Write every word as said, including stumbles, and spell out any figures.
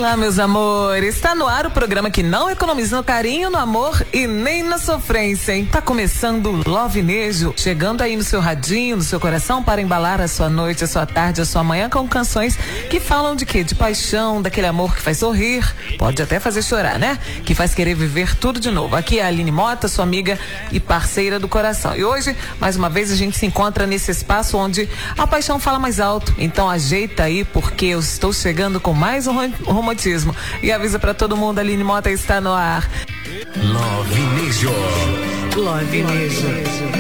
Olá, meus amores. Está no ar o programa que não economiza no carinho, no amor e nem na sofrência, hein? Tá começando o Love Nejo, chegando aí no seu radinho, no seu coração para embalar a sua noite, a sua tarde, a sua manhã com canções que falam de quê? De paixão, daquele amor que faz sorrir, pode até fazer chorar, né? Que faz querer viver tudo de novo. Aqui é a Aline Mota, sua amiga e parceira do coração. E hoje, mais uma vez, a gente se encontra nesse espaço onde a paixão fala mais alto. Então ajeita aí, porque eu estou chegando com mais um romantismo. E avisa pra todo mundo, a Aline Mota está no ar. Love Nejo. Love Nejo.